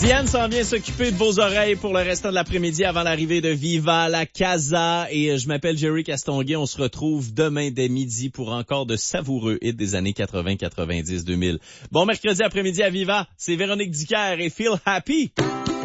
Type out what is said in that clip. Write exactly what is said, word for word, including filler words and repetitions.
Diane s'en vient s'occuper de vos oreilles pour le restant de l'après-midi avant l'arrivée de Viva la Casa. Et je m'appelle Jerry Castonguay. On se retrouve demain dès midi pour encore de savoureux hits des années quatre-vingts, quatre-vingt-dix, deux mille. Bon mercredi après-midi à Viva. C'est Véronique Dicker et Feel Happy.